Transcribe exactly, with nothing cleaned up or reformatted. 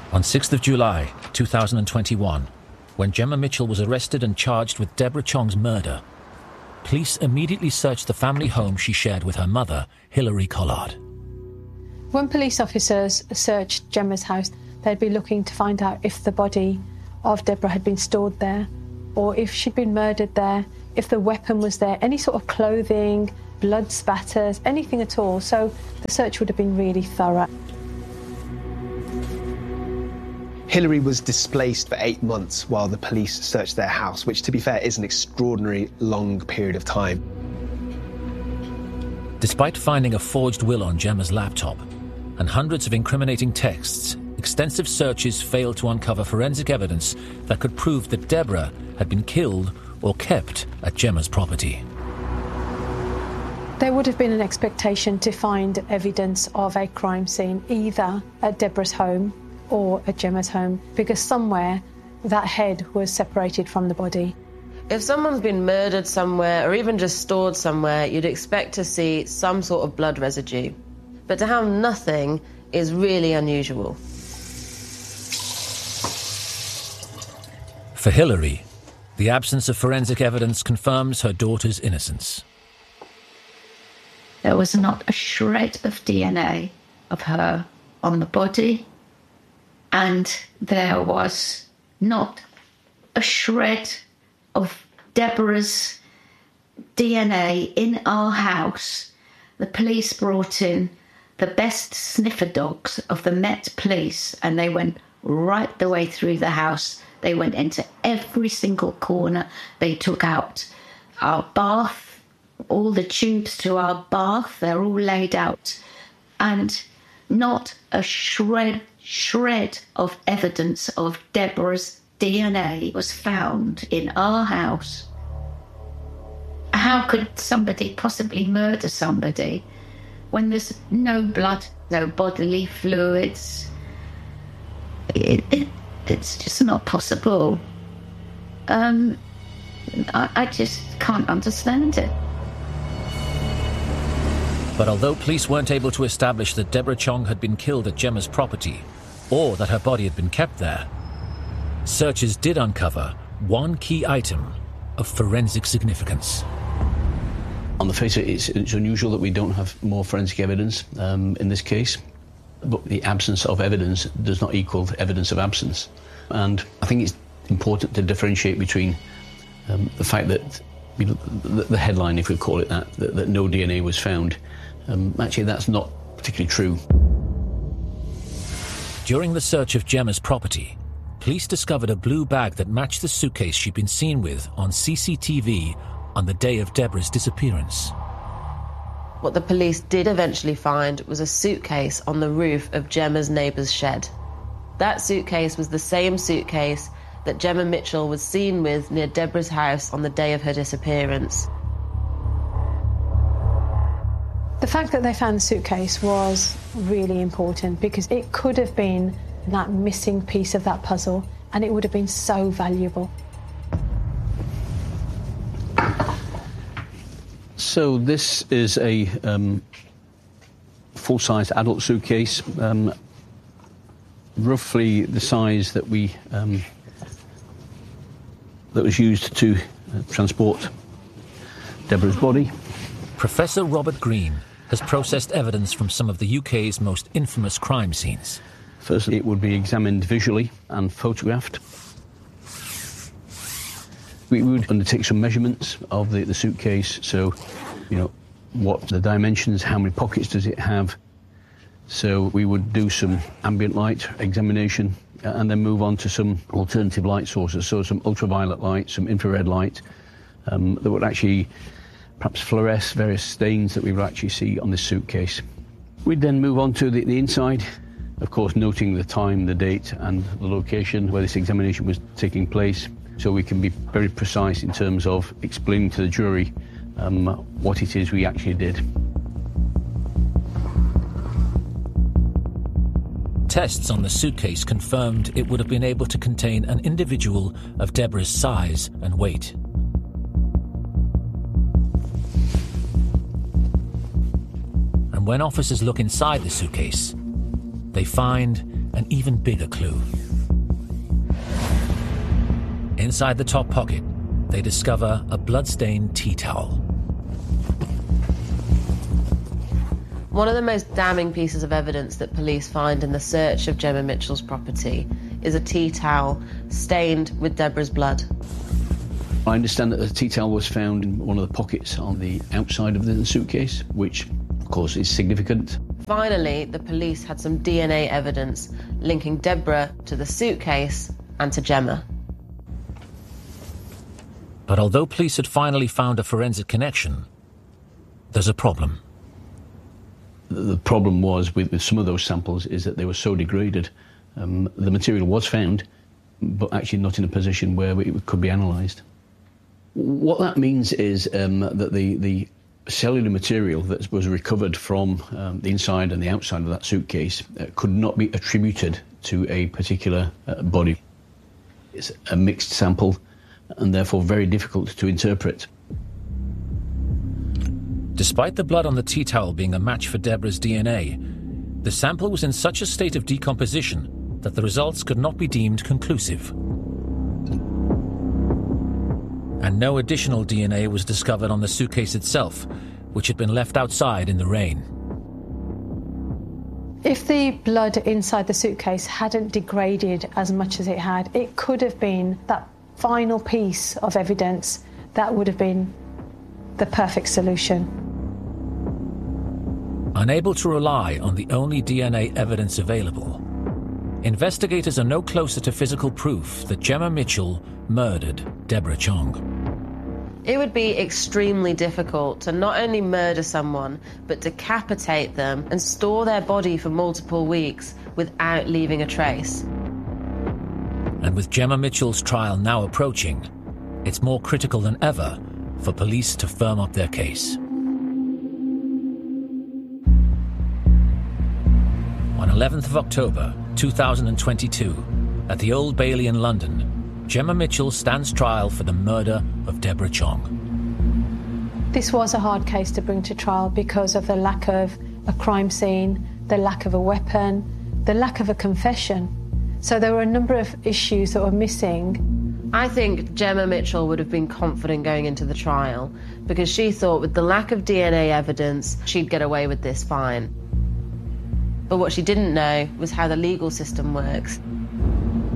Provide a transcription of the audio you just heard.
On sixth of July, two thousand twenty-one, when Gemma Mitchell was arrested and charged with Deborah Chong's murder, police immediately searched the family home she shared with her mother, Hilary Collard. When police officers searched Gemma's house, they'd be looking to find out if the body of Deborah had been stored there, or if she'd been murdered there, if the weapon was there, any sort of clothing, blood spatters, anything at all. So the search would have been really thorough. Hilary was displaced for eight months while the police searched their house, which, to be fair, is an extraordinary long period of time. Despite finding a forged will on Gemma's laptop and hundreds of incriminating texts, extensive searches failed to uncover forensic evidence that could prove that Deborah had been killed or kept at Gemma's property. There would have been an expectation to find evidence of a crime scene either at Deborah's home or at Gemma's home, because somewhere that head was separated from the body. If someone's been murdered somewhere or even just stored somewhere, you'd expect to see some sort of blood residue. But to have nothing is really unusual. For Hilary, the absence of forensic evidence confirms her daughter's innocence. There was not a shred of D N A of her on the body, and there was not a shred of Deborah's D N A in our house. The police brought in the best sniffer dogs of the Met Police, and they went right the way through the house. They went into every single corner. They took out our bath, all the tubes to our bath, they're all laid out. And not a shred, shred of evidence of Deborah's D N A was found in our house. How could somebody possibly murder somebody when there's no blood, no bodily fluids? It, it, it's just not possible. Um, I, I just can't understand it. But although police weren't able to establish that Deborah Chong had been killed at Gemma's property, or that her body had been kept there, searches did uncover one key item of forensic significance. On the face of it, it's, it's unusual that we don't have more forensic evidence um, in this case, but the absence of evidence does not equal evidence of absence. And I think it's important to differentiate between um, the fact that, you know, the, the headline, if we call it that, that, that no D N A was found. Um, actually, that's not particularly true. During the search of Gemma's property, police discovered a blue bag that matched the suitcase she'd been seen with on C C T V on the day of Deborah's disappearance. What the police did eventually find was a suitcase on the roof of Gemma's neighbour's shed. That suitcase was the same suitcase that Gemma Mitchell was seen with near Deborah's house on the day of her disappearance. The fact that they found the suitcase was really important because it could have been that missing piece of that puzzle, and it would have been so valuable. So this is a um, full-size adult suitcase, um, roughly the size that we um, that was used to uh, transport Deborah's body. Professor Robert Green has processed evidence from some of the U K's most infamous crime scenes. First, it would be examined visually and photographed. We would undertake some measurements of the, the suitcase, so, you know, what the dimensions, how many pockets does it have. So we would do some ambient light examination and then move on to some alternative light sources, so some ultraviolet light, some infrared light, um, that would actually perhaps fluoresce various stains that we would actually see on this suitcase. We'd then move on to the, the inside, of course noting the time, the date and the location where this examination was taking place, so we can be very precise in terms of explaining to the jury um, what it is we actually did. Tests on the suitcase confirmed it would have been able to contain an individual of Deborah's size and weight. And when officers look inside the suitcase, they find an even bigger clue. Inside the top pocket, they discover a blood-stained tea towel. One of the most damning pieces of evidence that police find in the search of Gemma Mitchell's property is a tea towel stained with Deborah's blood. I understand that the tea towel was found in one of the pockets on the outside of the suitcase, which, of course, is significant. Finally, the police had some D N A evidence linking Deborah to the suitcase and to Gemma. But although police had finally found a forensic connection, there's a problem. The problem was with, with some of those samples is that they were so degraded. Um, the material was found, but actually not in a position where it could be analysed. What that means is um, that the, the cellular material that was recovered from um, the inside and the outside of that suitcase uh, could not be attributed to a particular uh, body. It's a mixed sample and therefore very difficult to interpret. Despite the blood on the tea towel being a match for Deborah's D N A, the sample was in such a state of decomposition that the results could not be deemed conclusive. And no additional D N A was discovered on the suitcase itself, which had been left outside in the rain. If the blood inside the suitcase hadn't degraded as much as it had, it could have been that final piece of evidence that would have been the perfect solution. Unable to rely on the only D N A evidence available, investigators are no closer to physical proof that Gemma Mitchell murdered Deborah Chong. It would be extremely difficult to not only murder someone, but decapitate them and store their body for multiple weeks without leaving a trace. And with Gemma Mitchell's trial now approaching, it's more critical than ever for police to firm up their case. On eleventh of October two thousand twenty-two, at the Old Bailey in London, Gemma Mitchell stands trial for the murder of Deborah Chong. This was a hard case to bring to trial because of the lack of a crime scene, the lack of a weapon, the lack of a confession. So there were a number of issues that were missing. I think Gemma Mitchell would have been confident going into the trial because she thought with the lack of D N A evidence, she'd get away with this fine. But what she didn't know was how the legal system works.